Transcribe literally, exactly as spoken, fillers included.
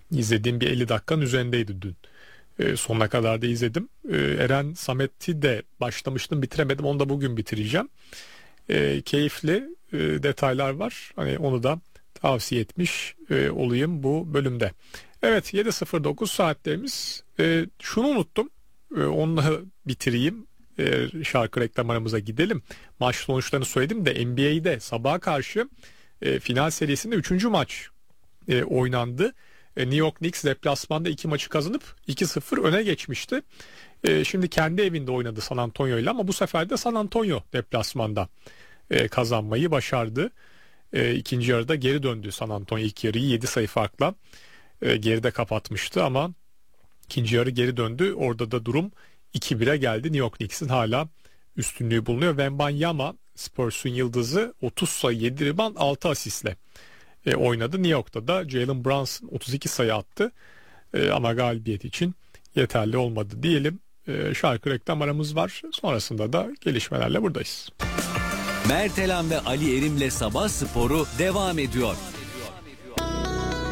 İzlediğim bir elli dakikanın üzerindeydi dün. E, sonuna kadar da izledim. E, Eren Samet'i de başlamıştım, bitiremedim. Onu da bugün bitireceğim. E, keyifli e, detaylar var. Hani onu da tavsiye etmiş e, olayım bu bölümde. Evet, yedi sıfır dokuz saatlerimiz. E, şunu unuttum. E, onunla bitireyim. E, şarkı reklam aramıza gidelim. Maç sonuçlarını söyledim de N B A'de sabaha karşı e, final serisinde üçüncü maç e, oynandı. E, New York Knicks deplasmanda iki maçı kazanıp iki sıfır öne geçmişti. E, şimdi kendi evinde oynadı San Antonio ile, ama bu sefer de San Antonio deplasmanda e, kazanmayı başardı. E, ikinci yarıda geri döndü San Antonio, ilk yarıyı yedi sayı farkla e, geride kapatmıştı ama ikinci yarı geri döndü. Orada da durum iki bire geldi. New York Knicks'in hala üstünlüğü bulunuyor. Wembanyama, Spurs'un yıldızı, otuz sayı, yedi rebound, altı asistle e, oynadı. New York'ta da Jalen Brunson otuz iki sayı attı. E, ama galibiyet için yeterli olmadı diyelim. E, şarkı reklam aramız var. Sonrasında da gelişmelerle buradayız. Mertelan ve Ali Erim'le Sabah Sporu devam ediyor.